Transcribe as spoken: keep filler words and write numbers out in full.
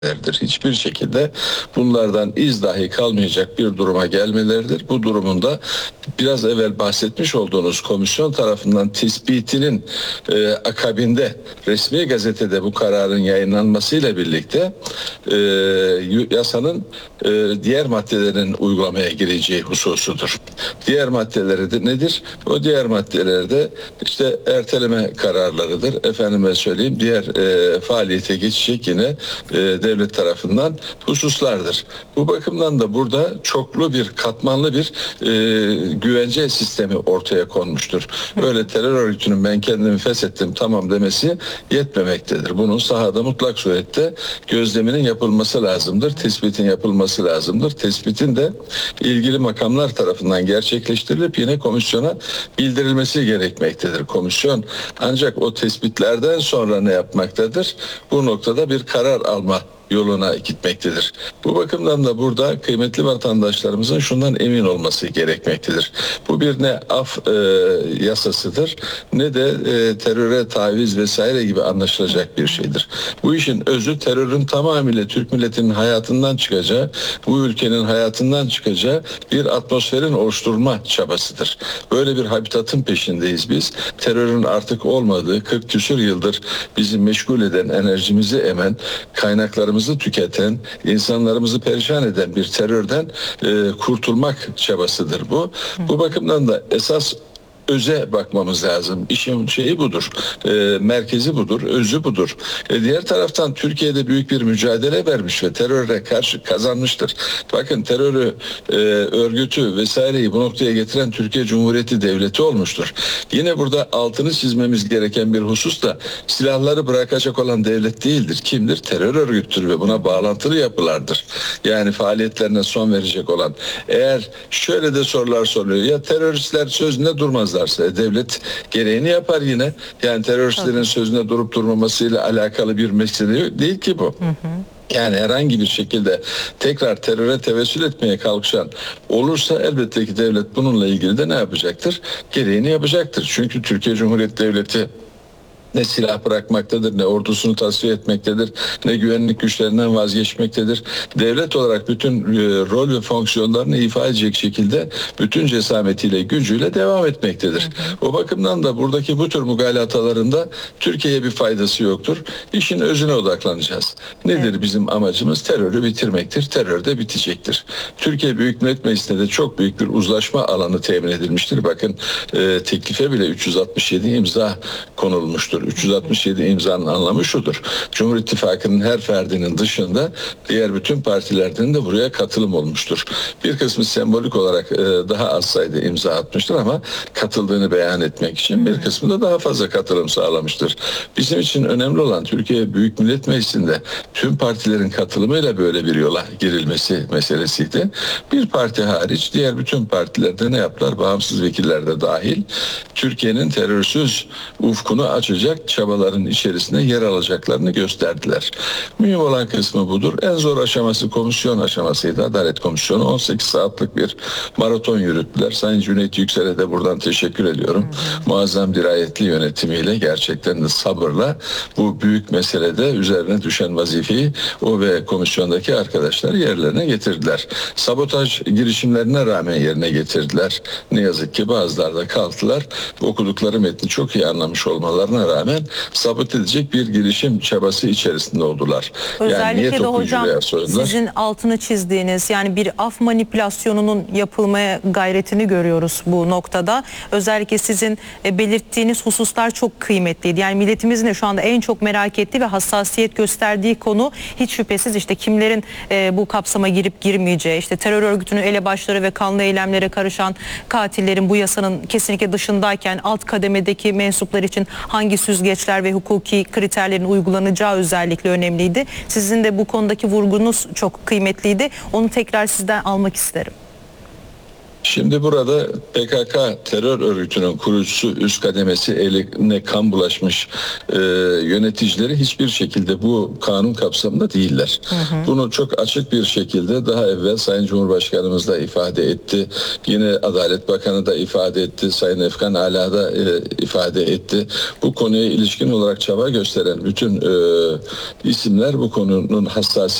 Hiçbir şekilde bunlardan iz dahi kalmayacak bir duruma gelmeleridir. Bu durumunda biraz evvel bahsetmiş olduğunuz komisyon tarafından tespitinin e, akabinde resmi gazetede bu kararın yayınlanmasıyla birlikte e, yasanın e, diğer maddelerinin uygulamaya gireceği hususudur. Diğer maddeleri de nedir? O diğer maddelerde işte erteleme kararlarıdır. Efendime söyleyeyim diğer e, faaliyete geçecek yine e, devlet tarafından hususlardır. Bu bakımdan da burada çoklu bir katmanlı bir e, güvence sistemi ortaya konmuştur. Böyle terör örgütünün ben kendimi feshettim tamam demesi yetmemektedir. Bunun sahada mutlak surette gözleminin yapılması lazımdır. Tespitin yapılması lazımdır. Tespitin de ilgili makamlar tarafından gerçekleştirilip yine komisyona bildirilmesi gerekmektedir. Komisyon ancak o tespitlerden sonra ne yapmaktadır? Bu noktada bir karar alma yoluna gitmektedir. Bu bakımdan da burada kıymetli vatandaşlarımızın şundan emin olması gerekmektedir. Bu bir ne af e, yasasıdır ne de e, teröre taviz vesaire gibi anlaşılacak bir şeydir. Bu işin özü terörün tamamıyla Türk milletinin hayatından çıkacağı, bu ülkenin hayatından çıkacağı bir atmosferin oluşturma çabasıdır. Böyle bir habitatın peşindeyiz biz. Terörün artık olmadığı kırk küsur yıldır bizi meşgul eden, enerjimizi emen, kaynaklarımızı tüketen, insanlarımızı perişan eden bir terörden e, kurtulmak çabasıdır bu. Bu bakımdan da esas öze bakmamız lazım. İşin şeyi budur. E, merkezi budur. Özü budur. E, diğer taraftan Türkiye'de büyük bir mücadele vermiş ve teröre karşı kazanmıştır. Bakın terörü, e, örgütü vesaireyi bu noktaya getiren Türkiye Cumhuriyeti Devleti olmuştur. Yine burada altını çizmemiz gereken bir husus da silahları bırakacak olan devlet değildir. Kimdir? Terör örgütüdür ve buna bağlantılı yapılardır. Yani faaliyetlerine son verecek olan. Eğer şöyle de sorular soruluyor. Ya teröristler sözünde durmazlar. Devlet gereğini yapar yine. Yani teröristlerin Tabii. sözünde durup durmamasıyla alakalı bir mesele değil ki bu. Hı hı. Yani herhangi bir şekilde tekrar teröre tevessül etmeye kalkışan olursa elbette ki devlet bununla ilgili de ne yapacaktır? Gereğini yapacaktır. Çünkü Türkiye Cumhuriyeti Devleti ne silah bırakmaktadır, ne ordusunu tasfiye etmektedir, ne güvenlik güçlerinden vazgeçmektedir. Devlet olarak bütün e, rol ve fonksiyonlarını ifa edecek şekilde bütün cesametiyle, gücüyle devam etmektedir. Hı hı. O bakımdan da buradaki bu tür mugalatalarında Türkiye'ye bir faydası yoktur. İşin özüne odaklanacağız. Nedir evet. bizim amacımız? Terörü bitirmektir. Terör de bitecektir. Türkiye Büyük Millet Meclisi'nde de çok büyük bir uzlaşma alanı temin edilmiştir. Bakın e, teklife bile üç yüz altmış yedi imza konulmuştur. üç yüz altmış yedi imzanın anlamı şudur. Cumhur İttifakı'nın her ferdinin dışında diğer bütün partilerden de buraya katılım olmuştur. Bir kısmı sembolik olarak e, daha az sayıda imza atmıştır ama katıldığını beyan etmek için bir kısmı da daha fazla katılım sağlamıştır. Bizim için önemli olan Türkiye Büyük Millet Meclisi'nde tüm partilerin katılımıyla böyle bir yola girilmesi meselesiydi. Bir parti hariç diğer bütün partilerde ne yaptılar? Bağımsız vekiller de dahil Türkiye'nin terörsüz ufkunu açacak çabaların içerisinde yer alacaklarını gösterdiler. Mühim olan kısmı budur. En zor aşaması komisyon aşamasıydı. Adalet Komisyonu on sekiz saatlik bir maraton yürüttüler. Sayın Cüneyt Yüksel'e de buradan teşekkür ediyorum. Hmm. Muazzam dirayetli yönetimiyle gerçekten de sabırla bu büyük meselede üzerine düşen vazifeyi o ve komisyondaki arkadaşlar yerlerine getirdiler. Sabotaj girişimlerine rağmen yerine getirdiler. Ne yazık ki bazıları da kalktılar. Okudukları metni çok iyi anlamış olmalarına rağmen sabot edecek bir girişim çabası içerisinde oldular. Özellikle yani de hocam sizin altını çizdiğiniz yani bir af manipülasyonunun yapılmaya gayretini görüyoruz bu noktada. Özellikle sizin belirttiğiniz hususlar çok kıymetliydi. Yani milletimizin de şu anda en çok merak ettiği ve hassasiyet gösterdiği konu hiç şüphesiz işte kimlerin e, bu kapsama girip girmeyeceği, işte terör örgütünün elebaşları ve kanlı eylemlere karışan katillerin bu yasanın kesinlikle dışındayken alt kademedeki mensuplar için hangi süzgeçler ve hukuki kriterlerin uygulanacağı özellikle önemliydi. Sizin de bu konudaki vurgunuz çok kıymetliydi. Onu tekrar sizden almak isterim. Şimdi burada P K K terör örgütünün kurucusu, üst kademesi, eline kan bulaşmış e, yöneticileri hiçbir şekilde bu kanun kapsamında değiller. Hı hı. Bunu çok açık bir şekilde daha evvel Sayın Cumhurbaşkanımız da ifade etti. Yine Adalet Bakanı da ifade etti. Sayın Efkan Ala da e, ifade etti. Bu konuya ilişkin olarak çaba gösteren bütün e, isimler bu konunun hassasiyetini